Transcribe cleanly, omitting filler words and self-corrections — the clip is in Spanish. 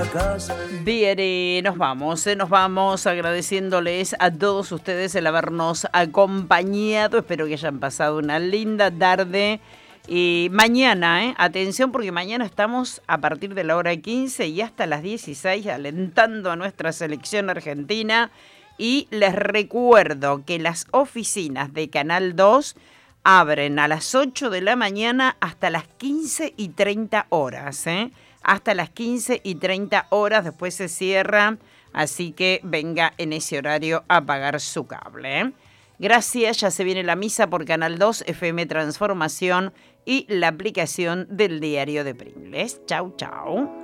Bien, nos vamos agradeciéndoles a todos ustedes el habernos acompañado. Espero que hayan pasado una linda tarde. Y mañana, atención, porque mañana estamos a partir de la hora 15 y hasta las 16 alentando a nuestra selección argentina. Y les recuerdo que las oficinas de Canal 2 abren a las 8 de la mañana hasta las 15:30 horas, hasta las 15:30 horas, después se cierra, así que venga en ese horario a pagar su cable. Gracias, ya se viene la misa por Canal 2, FM Transformación y la aplicación del Diario de Pringles. Chau, chau.